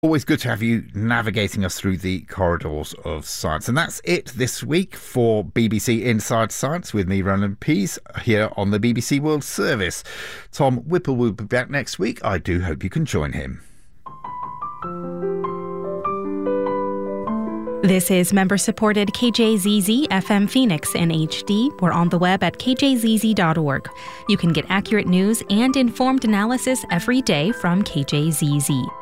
Always good to have you navigating us through the corridors of science. And that's it this week for BBC Inside Science with me, Roland Pease, here on the BBC World Service. Tom Whipple will be back next week. I do hope you can join him. This is member-supported KJZZ FM Phoenix in HD. We're on the web at kjzz.org. You can get accurate news and informed analysis every day from KJZZ.